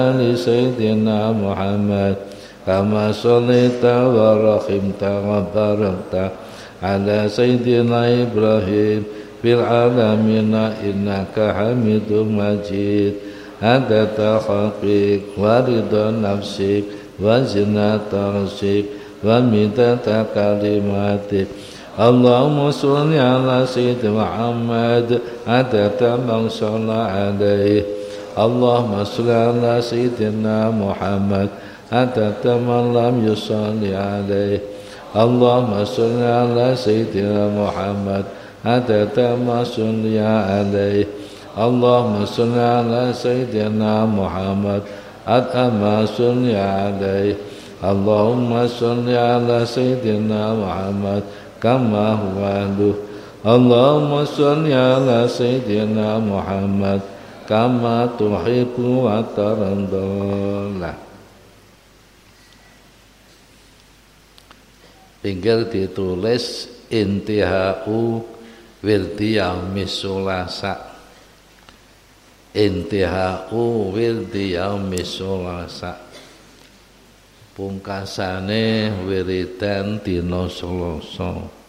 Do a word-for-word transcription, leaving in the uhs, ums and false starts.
آل سيدنا محمد كما صليت ورحمت وباركت على سيدنا إبراهيم في العالمين إنك حميد مجيد عدد خلقك ورضا نفسك وزنة عرشك ومداد كلماتك اللهم صل على سيدنا محمد عدد من صلى عليه اللهم صل على سيدنا محمد عدد من لم يصلي عليه اللهم صل على سيدنا محمد عدد ما صلي عليه اللهم صل على سيدنا محمد عدد ما صلي عليه اللهم صل على سيدنا محمد كما هو أهله اللهم صل على سيدنا محمد kama tuhibbu wa tarandallah. Pinggir ditulis intihau wirdi yaumis sulasa. Intihau wirdi yaumis sulasa. Pungkasane wiridan dina Selasa.